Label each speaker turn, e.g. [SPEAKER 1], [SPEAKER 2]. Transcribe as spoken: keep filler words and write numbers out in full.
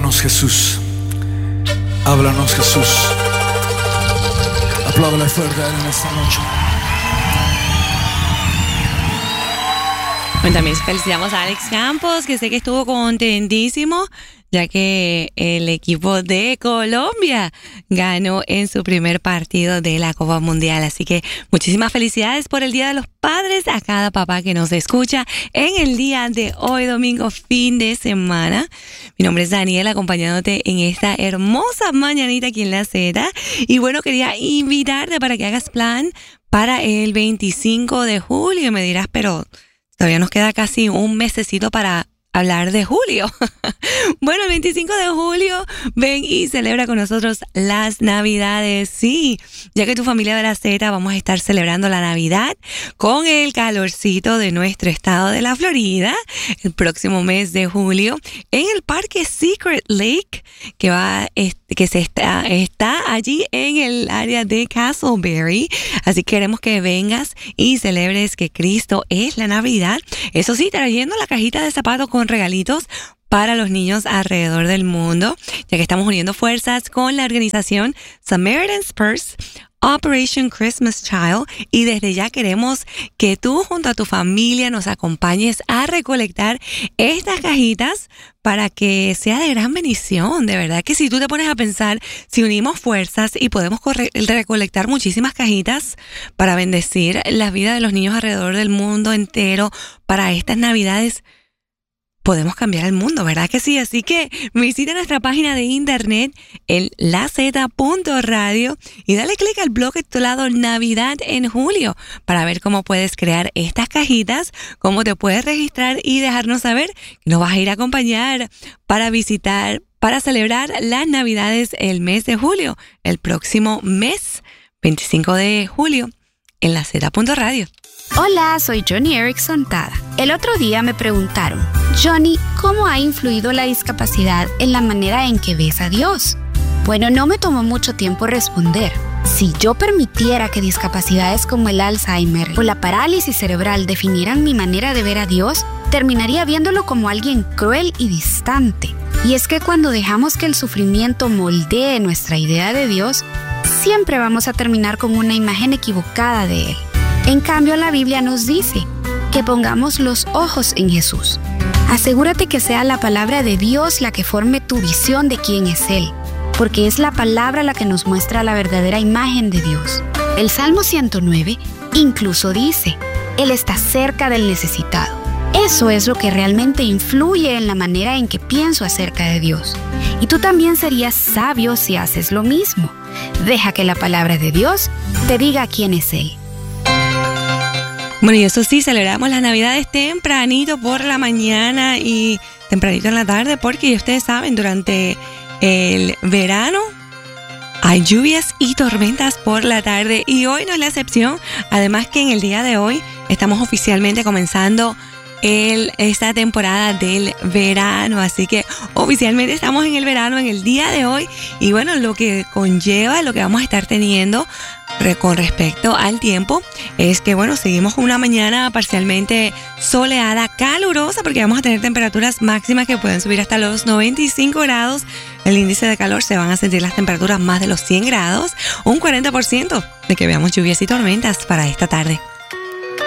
[SPEAKER 1] Háblanos, Jesús. Háblanos, Jesús. Apláudale fuerte a él en esta noche.
[SPEAKER 2] Bueno, también felicitamos a Alex Campos, que sé que estuvo contentísimo, ya que el equipo de Colombia ganó en su primer partido de la Copa Mundial. Así que muchísimas felicidades por el Día de los Padres a cada papá que nos escucha en el día de hoy, domingo, fin de semana. Mi nombre es Daniela, acompañándote en esta hermosa mañanita aquí en La Z. Y bueno, quería invitarte para que hagas plan para el veinticinco de julio. Me dirás, pero todavía nos queda casi un mesecito para hablar de julio. Bueno, el veinticinco de julio, ven y celebra con nosotros las Navidades. Sí, ya que tu familia de La Z vamos a estar celebrando la Navidad con el calorcito de nuestro estado de la Florida el próximo mes de julio en el Parque Secret Lake, que va que se está, está allí en el área de Castleberry. Así que queremos que vengas y celebres que Cristo es la Navidad. Eso sí, trayendo la cajita de zapatos con regalitos para los niños alrededor del mundo, ya que estamos uniendo fuerzas con la organización Samaritan's Purse, Operation Christmas Child, y desde ya queremos que tú junto a tu familia nos acompañes a recolectar estas cajitas para que sea de gran bendición. De verdad que si tú te pones a pensar, si unimos fuerzas y podemos corre- recolectar muchísimas cajitas para bendecir la vida de los niños alrededor del mundo entero para estas Navidades, podemos cambiar el mundo, ¿verdad que sí? Así que visita nuestra página de internet en la zeta punto radio y dale clic al bloque titulado Navidad en Julio para ver cómo puedes crear estas cajitas, cómo te puedes registrar y dejarnos saber que nos vas a ir a acompañar para visitar, para celebrar las Navidades el mes de julio, el próximo mes, veinticinco de julio, en la zeta punto radio.
[SPEAKER 3] Hola, soy Johnny Erickson Tada. El otro día me preguntaron, Johnny, ¿cómo ha influido la discapacidad en la manera en que ves a Dios? Bueno, no me tomó mucho tiempo responder. Si yo permitiera que discapacidades como el Alzheimer o la parálisis cerebral definieran mi manera de ver a Dios, terminaría viéndolo como alguien cruel y distante. Y es que cuando dejamos que el sufrimiento moldee nuestra idea de Dios, siempre vamos a terminar con una imagen equivocada de Él. En cambio, la Biblia nos dice que pongamos los ojos en Jesús. Asegúrate que sea la palabra de Dios la que forme tu visión de quién es Él, porque es la palabra la que nos muestra la verdadera imagen de Dios. El Salmo ciento nueve incluso dice, Él está cerca del necesitado. Eso es lo que realmente influye en la manera en que pienso acerca de Dios. Y tú también serías sabio si haces lo mismo. Deja que la palabra de Dios te diga quién es Él.
[SPEAKER 2] Bueno, y eso sí, celebramos las Navidades tempranito por la mañana y tempranito en la tarde, porque ustedes saben, durante el verano hay lluvias y tormentas por la tarde y hoy no es la excepción. Además que en el día de hoy estamos oficialmente comenzando el, esta temporada del verano, así que oficialmente estamos en el verano en el día de hoy y bueno, lo que conlleva, lo que vamos a estar teniendo con respecto al tiempo es que bueno, seguimos con una mañana parcialmente soleada, calurosa, porque vamos a tener temperaturas máximas que pueden subir hasta los noventa y cinco grados. El índice de calor, se van a sentir las temperaturas más de los cien grados, un cuarenta por ciento de que veamos lluvias y tormentas para esta tarde.